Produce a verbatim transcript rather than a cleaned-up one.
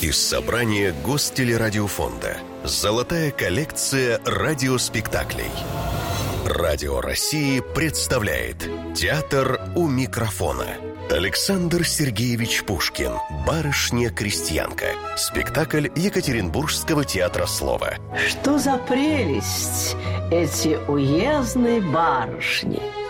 Из собрания Гостелерадиофонда. Золотая коллекция радиоспектаклей. Радио России представляет «Театр у микрофона». Александр Сергеевич Пушкин. «Барышня-крестьянка». Спектакль Екатеринбургского театра слова. Что за прелесть эти уездные барышни!